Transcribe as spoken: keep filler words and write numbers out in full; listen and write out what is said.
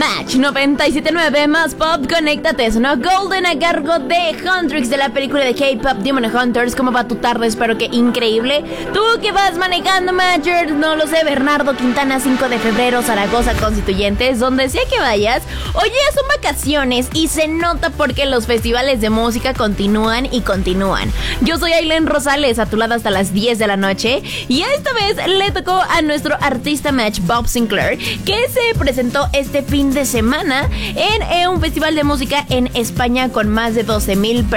Match noventa y siete punto nueve más pop, conéctate. Sonó Golden a cargo de Huntrix de la película de K-pop Demon Hunters. ¿Cómo va tu tarde? Espero que increíble. Tú que vas manejando, Matcher, no lo sé, Bernardo Quintana, cinco de febrero, Zaragoza, Constituyentes, donde sea que vayas. Oye, son vacaciones y se nota porque los festivales de música continúan y continúan. Yo soy Aileen Rosales, a tu lado hasta las diez de la noche, y esta vez le tocó a nuestro artista Match, Bob Sinclair, que se presentó este fin de semana en eh, un festival de música en España con más de doce mil personas.